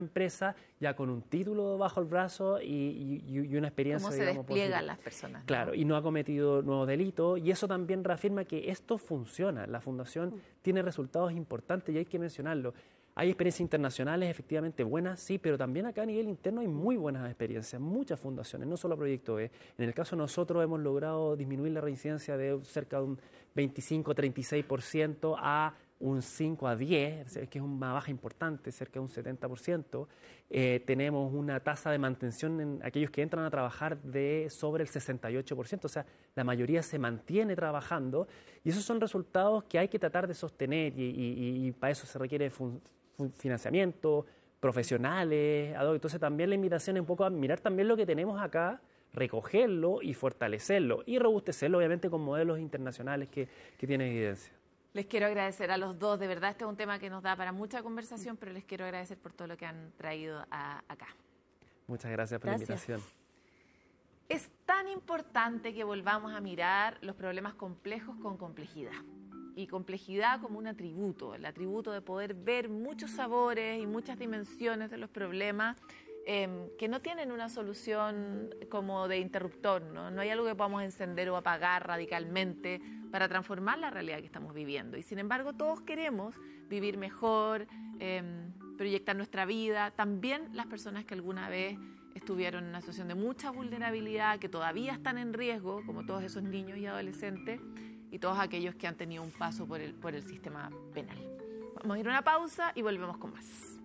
empresa ya con un título bajo el brazo y una experiencia, cómo se digamos, despliegan las personas, ¿no? Claro, y no ha cometido nuevos delitos, y eso también reafirma que esto funciona. La Fundación tiene resultados importantes y hay que mencionarlo. Hay experiencias internacionales efectivamente buenas, sí, pero también acá a nivel interno hay muy buenas experiencias, muchas fundaciones, no solo Proyecto B. En el caso de nosotros hemos logrado disminuir la reincidencia de cerca de un 25-36% a un 5 a 10, que es una baja importante, cerca de un 70%. Tenemos una tasa de mantención en aquellos que entran a trabajar de sobre el 68%, o sea, la mayoría se mantiene trabajando y esos son resultados que hay que tratar de sostener y para eso se requiere financiamiento, profesionales, entonces también la invitación es un poco a mirar también lo que tenemos acá, recogerlo y fortalecerlo y robustecerlo obviamente con modelos internacionales que tienen evidencia. Les quiero agradecer a los dos, de verdad este es un tema que nos da para mucha conversación, pero les quiero agradecer por todo lo que han traído acá. Muchas gracias por la invitación. Es tan importante que volvamos a mirar los problemas complejos con complejidad. Y complejidad como un atributo, el atributo de poder ver muchos sabores y muchas dimensiones de los problemas que no tienen una solución como de interruptor, ¿no? No hay algo que podamos encender o apagar radicalmente para transformar la realidad que estamos viviendo. Y sin embargo todos queremos vivir mejor, proyectar nuestra vida, también las personas que alguna vez estuvieron en una situación de mucha vulnerabilidad, que todavía están en riesgo, como todos esos niños y adolescentes, y todos aquellos que han tenido un paso por el sistema penal. Vamos a ir a una pausa y volvemos con más.